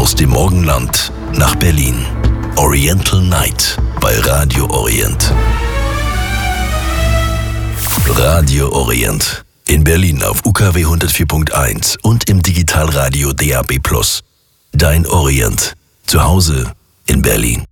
Aus dem Morgenland nach Berlin. Oriental Night bei Radio Orient. Radio Orient. In Berlin auf UKW 104.1 und im Digitalradio DAB+. Dein Orient. Zu Hause in Berlin.